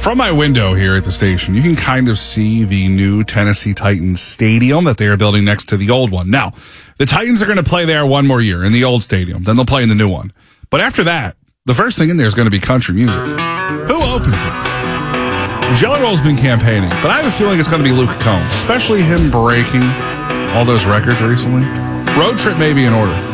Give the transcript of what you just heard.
From my window here at the station, you can kind of see the new Tennessee Titans stadium that they are building next to the old one. Now, the Titans are going to play there one more year in the old stadium. Then they'll play in the new one. But after that, the first thing in there is going to be country music. Who opens it? Jelly Roll's been campaigning, but I have a feeling it's going to be Luke Combs, especially him breaking all those records recently. Road Trip may be in order.